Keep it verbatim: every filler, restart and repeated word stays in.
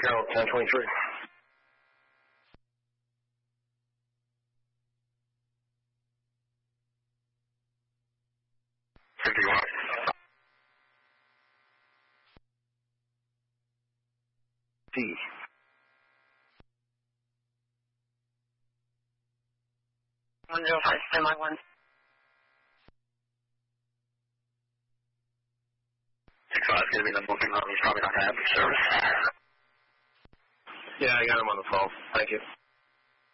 Carol, ten twenty-three. fifty-one. D. one zero five, semi one. six five is going to be the booking hub. He's probably not going to have service. Yeah, I got him on the phone. Thank you.